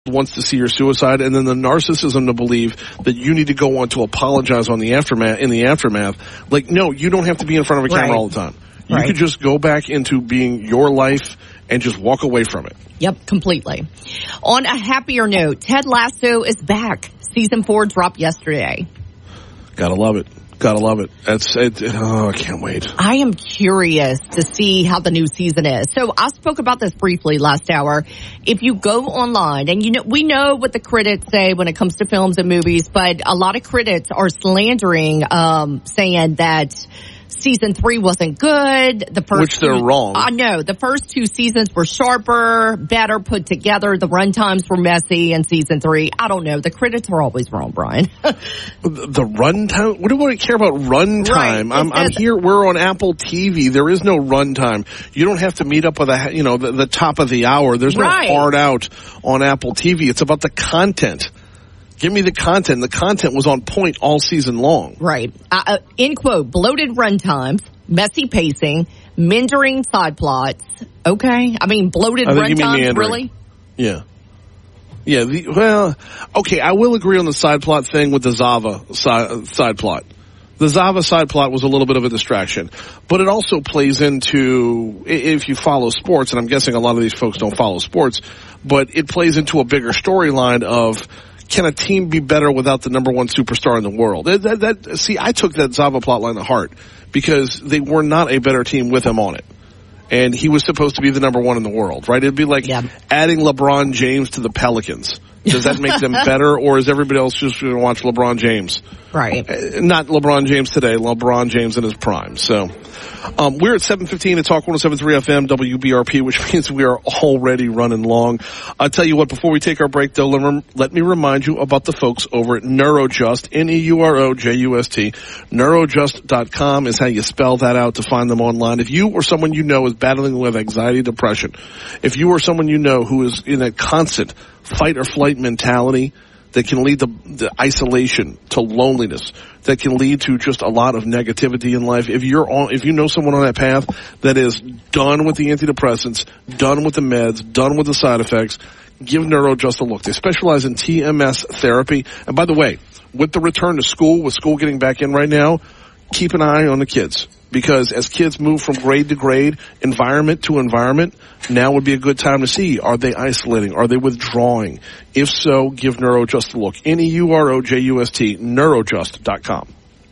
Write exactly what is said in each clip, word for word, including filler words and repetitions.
wants to see your suicide, and then the narcissism to believe that you need to go on to apologize on the aftermath in the aftermath. Like, no, you don't have to be in front of a camera right. all the time. You right. could just go back into being your life and just walk away from it. Yep, completely. On a happier note, Ted Lasso is back. Season four dropped yesterday. Gotta love it. Gotta love it. That's it. Oh, I can't wait. I am curious to see how the new season is. So I spoke about this briefly last hour. If you go online, and you know, we know what the critics say when it comes to films and movies, but a lot of critics are slandering, um, saying that season three wasn't good. The first Which they're two, wrong. I know. The first two seasons were sharper, better put together. The runtimes were messy in season three. I don't know. The critics are always wrong, Brian. The runtime? What do I care about runtime? Right. I'm, I'm here. We're on Apple T V. There is no runtime. You don't have to meet up with a, you know, the, the top of the hour. There's no right. hard out on Apple T V. It's about the content. Give me the content. The content was on point all season long. Right. Uh, uh, end quote, bloated runtimes, messy pacing, meandering side plots. Okay. I mean, bloated runtimes, really? Yeah. Yeah. The, well, okay. I will agree on the side plot thing with the Zava side, side plot. The Zava side plot was a little bit of a distraction, but it also plays into, if you follow sports, and I'm guessing a lot of these folks don't follow sports, but it plays into a bigger storyline of, can a team be better without the number one superstar in the world? That, that, that, see, I took that Zava plotline to heart because they were not a better team with him on it. And he was supposed to be the number one in the world, right? It'd be like yeah. adding LeBron James to the Pelicans. Does that make them better, or is everybody else just going to watch LeBron James? Right. Uh, not LeBron James today, LeBron James in his prime. So, um, we're at seven fifteen at Talk one oh seven point three F M, W B R P, which means we are already running long. I'll tell you what, before we take our break, though, let, let me remind you about the folks over at Neurojust, N E U R O J U S T. Neurojust dot com is how you spell that out to find them online. If you or someone you know is battling with anxiety, depression, if you or someone you know who is in a constant fight or flight mentality that can lead to the isolation, to loneliness, that can lead to just a lot of negativity in life. If you're on, if you know someone on that path that is done with the antidepressants, done with the meds, done with the side effects, give Neurojust a look. They specialize in T M S therapy. And by the way, with the return to school, with school getting back in right now, keep an eye on the kids. Because as kids move from grade to grade, environment to environment, now would be a good time to see, are they isolating? Are they withdrawing? If so, give Neurojust a look. N E U R O J U S T, Neurojust dot com.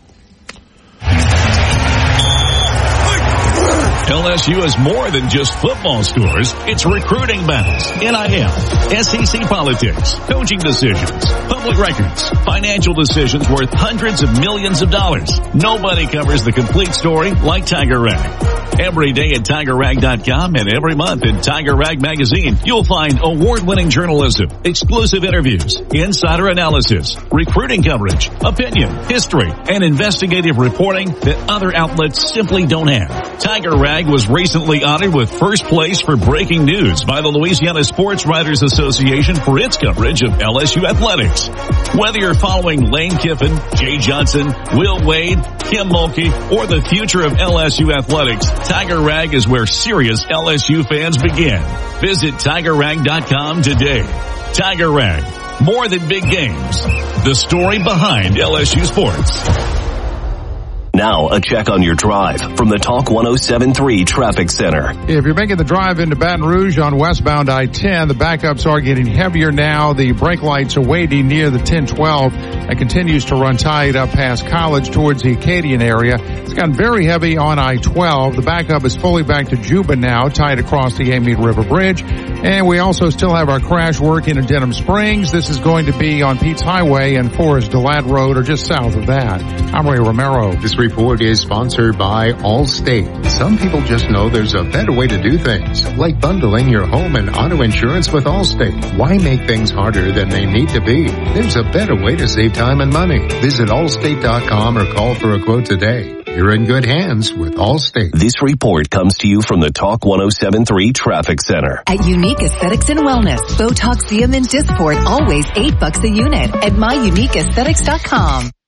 L S U is more than just football scores. It's recruiting battles, N I L, S E C politics, coaching decisions, public records, financial decisions worth hundreds of millions of dollars. Nobody covers the complete story like Tiger Rag. Every day at Tiger Rag dot com and every month in Tiger Rag Magazine, you'll find award-winning journalism, exclusive interviews, insider analysis, recruiting coverage, opinion, history, and investigative reporting that other outlets simply don't have. Tiger Rag was recently honored with first place for breaking news by the Louisiana Sports Writers Association for its coverage of L S U athletics. Whether you're following Lane Kiffin, Jay Johnson, Will Wade, Kim Mulkey, or the future of L S U athletics, Tiger Rag is where serious L S U fans begin. Visit Tiger Rag dot com today. Tiger Rag, more than big games. The story behind L S U sports. Now, a check on your drive from the Talk one oh seven point three Traffic Center. If you're making the drive into Baton Rouge on westbound I ten, the backups are getting heavier now. The brake lights are waiting near the ten twelve. It continues to run tight up past College towards the Acadian area. It's gotten very heavy on I twelve. The backup is fully back to Juba now, tight across the Amite River Bridge. And we also still have our crash working in Denham Springs. This is going to be on Pete's Highway and Forest Delat Road, or just south of that. I'm Ray Romero. This report is sponsored by Allstate. Some people just know there's a better way to do things, like bundling your home and auto insurance with Allstate. Why make things harder than they need to be? There's a better way to save time and money. Visit allstate dot com or call for a quote today. You're in good hands with Allstate. This report comes to you from the Talk one oh seven point three Traffic Center. At Unique Aesthetics and Wellness, Botox, Xeomin, Dysport, always eight bucks a unit at my unique aesthetics dot com.